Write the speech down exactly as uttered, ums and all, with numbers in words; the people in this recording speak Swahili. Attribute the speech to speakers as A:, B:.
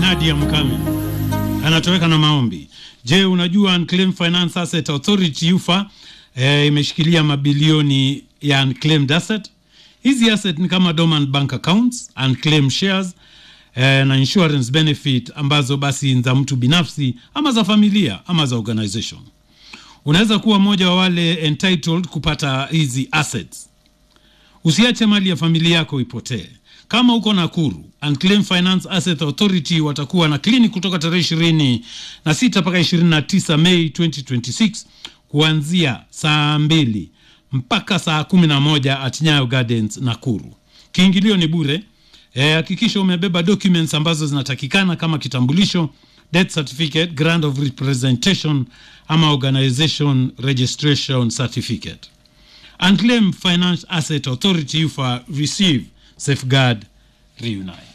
A: Nadia Mkame anatoweka na maombi. Je, unajua Unclaimed Finance Asset Authority U F A eh, imeshikilia mabilioni ya unclaimed asset. Hizi asset ni kama dormant bank accounts, unclaimed shares eh, na insurance benefit ambazo basi za mtu binafsi ama za familia ama za organization. Unaweza kuwa moja wa wale entitled kupata hizi assets. Usiache mali ya familia yako ipotee. Kama uko Nakuru, Unclaimed Finance Asset Authority watakuwa na clinic kutoka tarehe ishirini na sita mpaka ishirini na tisa Mei twenty twenty-six kuanzia saa mbili mpaka saa kumi na moja at Nyayo Gardens Nakuru. Kiingilio ni bure. Hakikisha e, umebeba documents ambazo zinatakikana kama kitambulisho, death certificate, grant of representation ama organization registration certificate. Unclaimed Finance Asset Authority U F A, receive, safeguard, reunite.